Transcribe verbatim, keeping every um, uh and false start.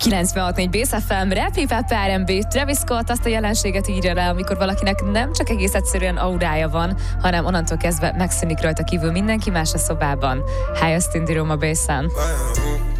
kilencvenhat négy Bass ef em, Rap Hip Hop er en bé, Travis Scott azt a jelenséget írja le, amikor valakinek nem csak egész egyszerűen aurája van, hanem onnantól kezdve megszűnik rajta kívül mindenki más a szobában. Highest in the room a Bass-en.